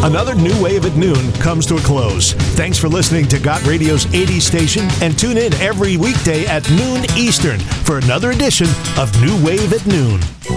Another New Wave at Noon comes to a close. Thanks for listening to Got Radio's 80s station, and tune in every weekday at noon Eastern for another edition of New Wave at Noon.